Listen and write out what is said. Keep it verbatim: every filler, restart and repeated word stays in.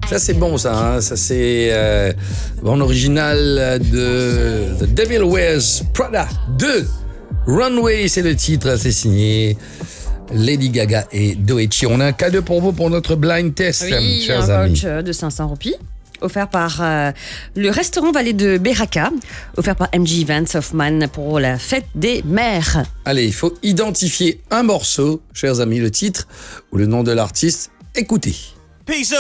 Ça c'est bon ça, hein. Ça c'est euh, en original de The Devil Wears Prada deux. Runway c'est le titre, c'est signé Lady Gaga et Doechii. On a un cadeau pour vous pour notre blind test, Oui, chers un amis. voucher de cinq cents roupies, offert par euh, le restaurant Vallée de Beraka, offert par M G Events Hoffman pour la fête des mères. Allez, il faut identifier un morceau, chers amis, le titre ou le nom de l'artiste. Écoutez. Peace